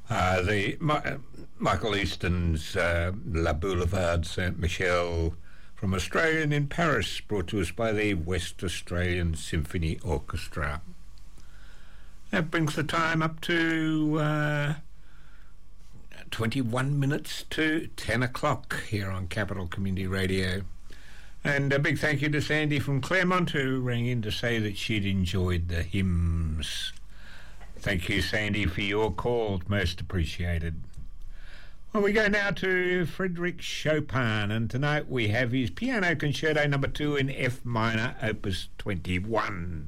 Michael Easton's La Boulevard Saint-Michel from Australian in Paris, brought to us by the West Australian Symphony Orchestra. That brings the time up to 21 minutes to 10 o'clock here on Capital Community Radio. And a big thank you to Sandy from Claremont, who rang in to say that she'd enjoyed the hymns. Thank you, Sandy, for your call. Most appreciated. Well, we go now to Frédéric Chopin, and tonight we have his Piano Concerto No. 2 in F minor, Opus 21.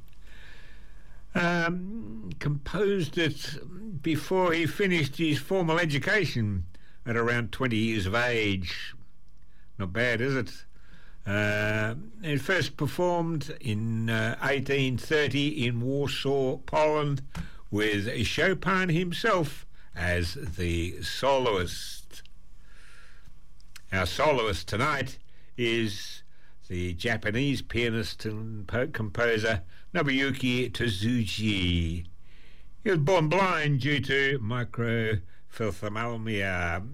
Composed it before he finished his formal education at around 20 years of age. Not bad, is it? It first performed in 1830 in Warsaw, Poland, with Chopin himself as the soloist. Our soloist tonight is the Japanese pianist and composer Nobuyuki Tsuji. He was born blind due to microphthalmia.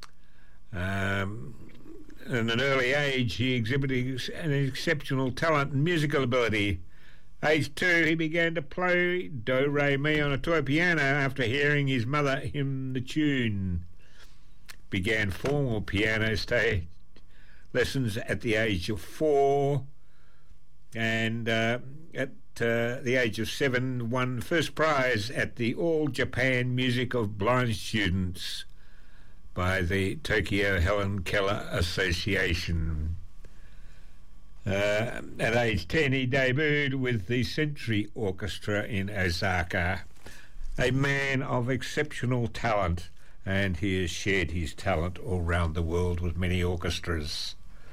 At an early age, he exhibited an exceptional talent and musical ability. Age 2, he began to play do, re, mi on a toy piano after hearing his mother hum the tune. Began formal piano lessons at the age of 4, and at the age of 7, won first prize at the All Japan Music of Blind Students by the Tokyo Helen Keller Association. At age 10, he debuted with the Century Orchestra in Osaka. A man of exceptional talent, and he has shared his talent all round the world with many orchestras.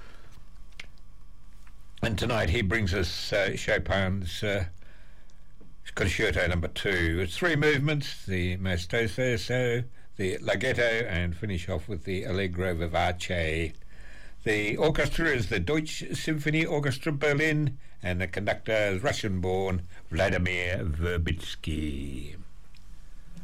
And tonight he brings us Chopin's Concerto No. 2. It's 3 movements, the Maestoso, the Larghetto, and finish off with the Allegro Vivace. The orchestra is the Deutsche Symphony Orchestra Berlin, and the conductor is Russian-born Vladimir Verbitsky.